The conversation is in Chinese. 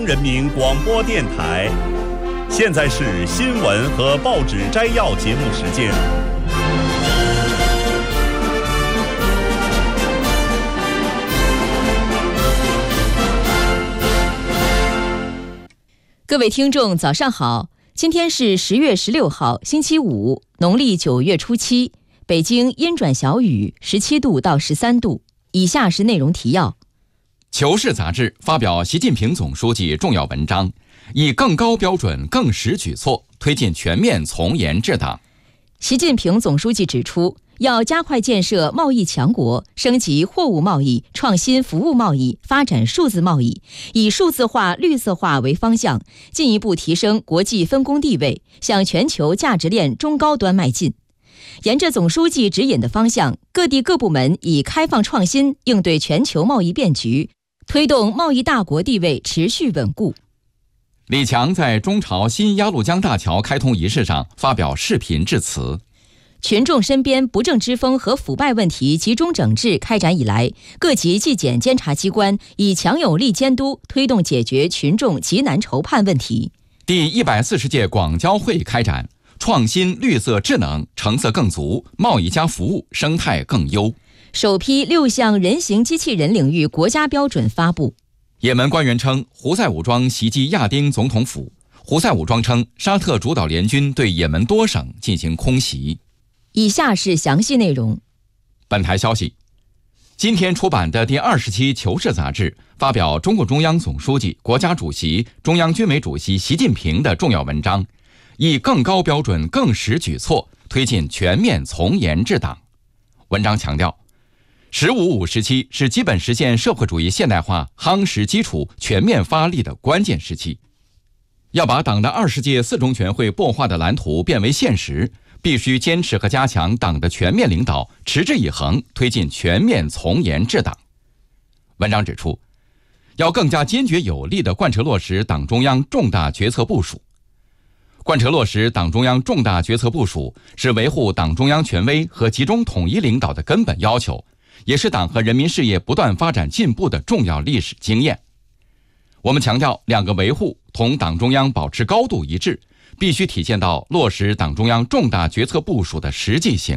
人民广播电台，现在是新闻和报纸摘要节目时间。 各位听众早上好，今天是10月16号星期五，农历9月初7，北京阴转小雨，17度到13度。以下是内容提要。 求是杂志发表习近平总书记重要文章，以更高标准、更实举措，推进全面从严治党。 习近平总书记指出，要加快建设贸易强国，升级货物贸易、创新服务贸易，发展数字贸易，以数字化、绿色化为方向，进一步提升国际分工地位，向全球价值链中高端迈进。沿着总书记指引的方向，各地各部门以开放创新应对全球贸易变局，推动贸易大国地位持续稳固。 李强在中朝新鸭绿江大桥开通仪式上发表视频致辞。 群众身边不正之风和腐败问题集中整治开展以来，各级纪检监察机关以强有力监督推动解决群众急难愁盼问题。 第140届广交会开展，创新绿色智能，成色更足，贸易加服务生态更优。 首批6项人形机器人领域国家标准发布。 也门官员称，胡塞武装袭击亚丁总统府。胡塞武装称，沙特主导联军对也门多省进行空袭。 以下是详细内容。 本台消息，今天出版的第20期《求是》杂志发表中共中央总书记、国家主席、中央军委主席习近平的重要文章，以更高标准、更实举措，推进全面从严治党。文章强调，“15+5”时期是基本实现社会主义现代化夯实基础、全面发力的关键时期。要把党的20届4中全会擘画的蓝图变为现实，必须坚持和加强党的全面领导，持之以恒推进全面从严治党。文章指出，要更加坚决有力地贯彻落实党中央重大决策部署。贯彻落实党中央重大决策部署是维护党中央权威和集中统一领导的根本要求，也是党和人民事业不断发展进步的重要历史经验。我们强调两个维护同党中央保持高度一致，必须体现到落实党中央重大决策部署的实际行